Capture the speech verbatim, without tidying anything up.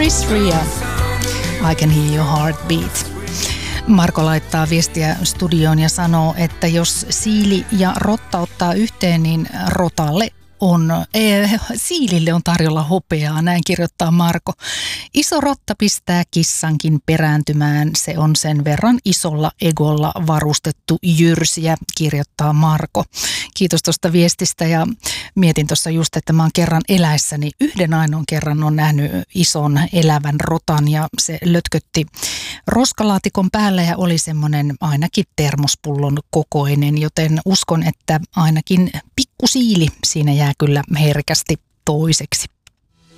Chris Ria, I Can Hear Your Heartbeat. Marko laittaa viestiä studioon ja sanoo, että jos siili ja rotta ottaa yhteen, niin rotalle on, eh, siilille on tarjolla hopeaa, näin kirjoittaa Marko. Iso rotta pistää kissankin perääntymään, se on sen verran isolla egolla varustettu jyrsiä, kirjoittaa Marko. Kiitos tuosta viestistä ja mietin tuossa just, että mä oon kerran eläessäni yhden ainoan kerran on nähnyt ison elävän rotan ja se lötkötti roskalaatikon päällä ja oli semmoinen ainakin termospullon kokoinen, joten uskon, että ainakin pikkusiili siinä jää kyllä herkästi toiseksi.